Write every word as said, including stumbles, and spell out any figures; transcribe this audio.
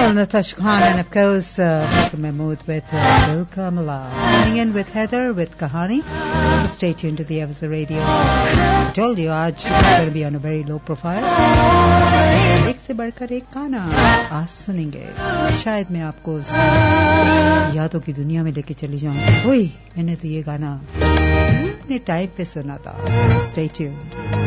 Well, Natasha Khan and of course uh, Mister Mahmood with uh, Dil Ka Mala. Coming in with Heather with Kahani. So stay tuned to the Avza Radio. I told you, आज going to be on a very low profile. एक से बढ़कर एक गाना आज सुनेंगे. शायद मैं आपको उस यादों की दुनिया में लेके चली जाऊं. वही मैंने तो ये गाना अपने टाइम पे सुना था. Stay tuned.